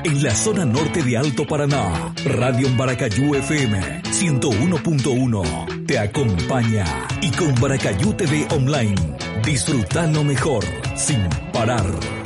en la zona norte de Alto Paraná. Radio Baracayú FM 101.1 te acompaña, y con Baracayú TV Online disfruta lo mejor sin parar.